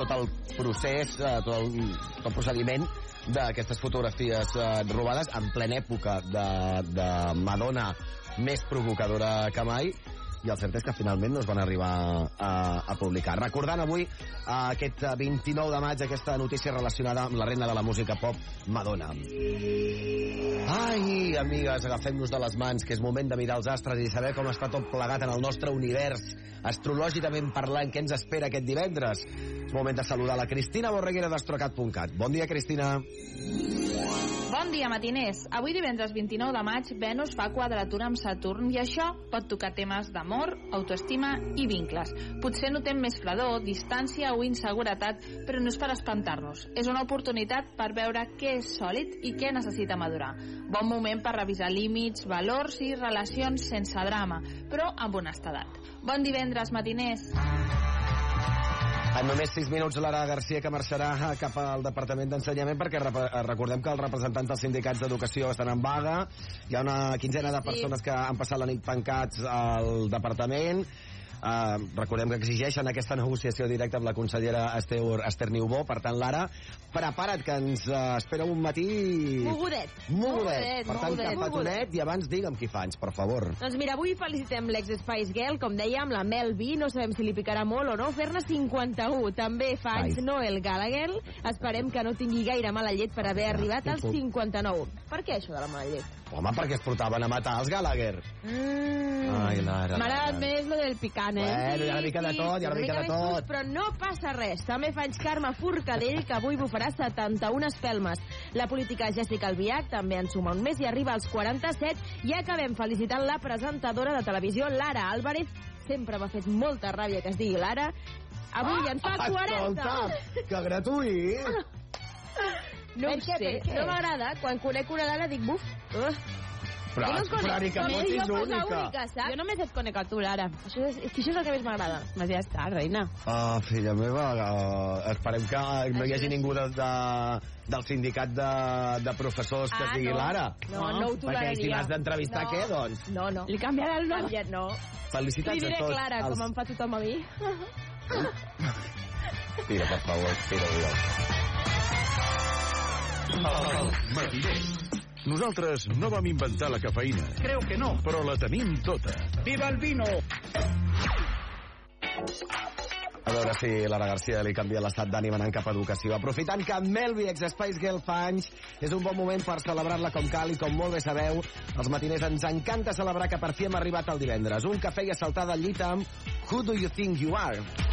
tot el procés, tot el procediment d'aquestes fotografies robades en plena època de Madonna més provocadora que mai, i el cert és que finalment no es van arribar a publicar. Recordant avui aquest 29 de maig aquesta notícia relacionada amb la reina de la música pop, Madonna. Ai, amigues, agafem-nos de les mans, que és moment de mirar els astres i saber com està tot plegat en el nostre univers, astrològicament parlant, què ens espera aquest divendres. És moment de saludar la Cristina Borreguera d'Astrocat.cat. Bon dia, Cristina. Bon dia, matiners. Avui divendres 29 de maig, Venus fa quadratura amb Saturn i això pot tocar temes d'amor, autoestima i vincles. Potser notem més fredor, distància o inseguretat, però no és per espantar-nos. És una oportunitat per veure què és sòlid i què necessita madurar. Bon moment per revisar límits, valors i relacions sense drama, però amb honestedat. Bon divendres, matiners. En només 6 minuts, Lara Garcia, que marxarà cap al Departament d'Ensenyament, perquè recordem que els representants dels sindicats d'educació estan en vaga. Hi ha una quinzena de persones que han passat la nit tancats al departament. Recordem que exigeixen aquesta negociació directa amb la consellera Esther Niubó. Per tant, Lara, prepara't, que ens espera un matí mogudet. Per tant, capatonet, i abans digue'm qui fa anys, per favor. Doncs mira, avui felicitem l'ex-Spice Girl, com dèiem, la Mel B, no sabem si li picarà molt o no, fer-ne 51. També fa anys Noel Gallagher. Esperem que no tingui gaire mala llet per haver arribat als 59. Per què això de la mala llet? Home, perquè es portaven a matar els Gallagher. Ai, Lara. M'ha agradat més lo del picant, eh? Bueno, hi ha una mica de tot, Gust, però no passa res. També fa anys Carme Forcadell, que avui bufarà 71 espelmes. La política Jessica Albiach també en suma un mes i arriba als 47. I acabem felicitant la presentadora de televisió, Lara Álvarez. Sempre m'ha fet molta ràbia que es digui Lara. Avui en fa 40. Escolta, que gratuït. No ho sé, no m'agrada. Quan conec una Lara dic buf. Però ni que fossis única. Jo només et conec a tu, Lara. Això és el que més m'agrada. Mas ja està, reina. Filla meva, esperem que no hi hagi ningú del sindicat de professors que es digui Lara. No ho toleraria. Perquè si l'has d'entrevistar, què, doncs? No. Li canviarà el nom? No. Felicitats a tots. Li diré Clara, com em fa tothom a mi. Tira, per favor, tira. Matiner. Nosaltres no vam inventar la cafeïna. Creu que no. Però la tenim tota. Viva el vino! A veure si Lara Garcia li canvia l'estat d'ànim anant cap a educació. Aprofitant que Melby, ex-Spice Girl, fa anys, és un bon moment per celebrar-la com cal, i com molt bé sabeu, els matiners ens encanta celebrar que per fi hem arribat al divendres. Un cafè i assaltada al llit amb Who Do You Think You Are?